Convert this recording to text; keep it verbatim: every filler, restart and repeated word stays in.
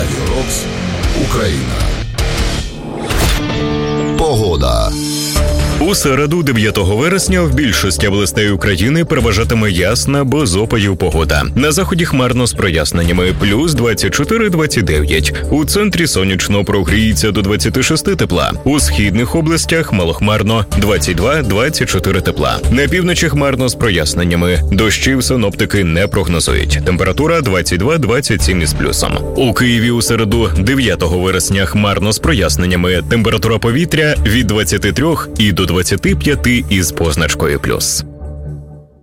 Радіо Рокс, Україна. Погода. У середу, дев'ятого вересня, в більшості областей України переважатиме ясна, без опадів погода. На заході хмарно з проясненнями – плюс двадцять чотири - двадцять дев'ять. У центрі сонячно, прогріється до двадцять шість тепла. У східних областях малохмарно – двадцять два - двадцять чотири тепла. На півночі хмарно з проясненнями. Дощів синоптики не прогнозують. Температура двадцять два - двадцять сім із плюсом. У Києві у середу, дев'ятого вересня, хмарно з проясненнями. Температура повітря від двадцяти трьох і до двадцяти п'яти із позначкою плюс.